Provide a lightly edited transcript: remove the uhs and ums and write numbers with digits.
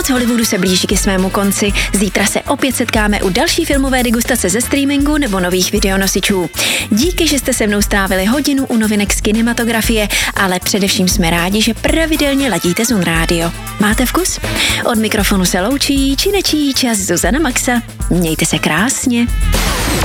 Noc Hollywoodu se blíží ke svému konci. Zítra se opět setkáme u další filmové degustace ze streamingu nebo nových videonosičů. Díky, že jste se mnou strávili hodinu u novinek z kinematografie, ale především jsme rádi, že pravidelně ladíte Zun Radio. Máte vkus? Od mikrofonu se loučí činečí čas Zuzana Maxa. Mějte se krásně.